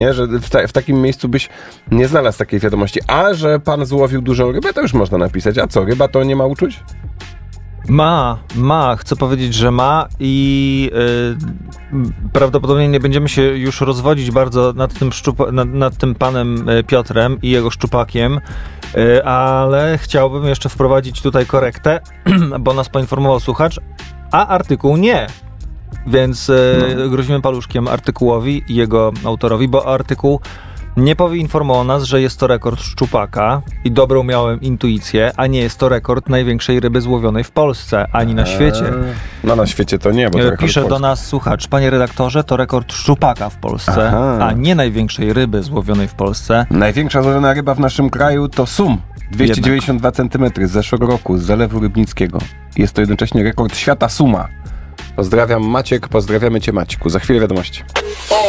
Nie? Że w takim miejscu byś nie znalazł takiej wiadomości. A że pan złowił dużą rybę, to już można napisać. A co, ryba to nie ma uczuć? Ma. Chcę powiedzieć, że ma i prawdopodobnie nie będziemy się już rozwodzić bardzo nad tym panem Piotrem i jego szczupakiem, ale chciałbym jeszcze wprowadzić tutaj korektę, bo nas poinformował słuchacz, a artykuł nie. Więc grozimy paluszkiem artykułowi i jego autorowi, bo artykuł nie poinformował nas, że jest to rekord szczupaka i dobrą miałem intuicję, a nie jest to rekord największej ryby złowionej w Polsce, ani na świecie. No na świecie to nie, bo to pisze do nas słuchacz, panie redaktorze, to rekord szczupaka w Polsce, a nie największej ryby złowionej w Polsce. Największa złowiona ryba w naszym kraju to sum. 292 cm z zeszłego roku, z Zalewu Rybnickiego. Jest to jednocześnie rekord świata suma. Pozdrawiam Maciek, pozdrawiamy cię Maćku. Za chwilę wiadomości.